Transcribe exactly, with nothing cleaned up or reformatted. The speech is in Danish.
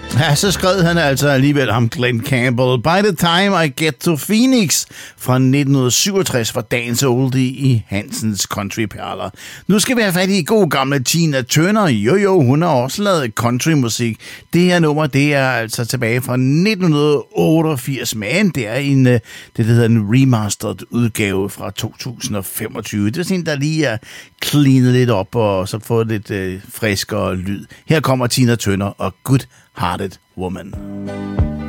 Ja, så skrev han altså alligevel om Glen Campbell. By the time I get to Phoenix fra nitten syvogtres fra dagens oldie i Hansens Country Perler. Nu skal vi have fat i god gamle Tina Turner. Jo jo, hun har også lavet countrymusik. Det her nummer, det er altså tilbage fra nitten otteogfirs, men det er en, det hedder en remastered udgave fra to tusind og femogtyve. Det er sådan, der lige er cleanet lidt op og så fået lidt øh, friskere lyd. Her kommer Tina Turner og Good Hearted Woman.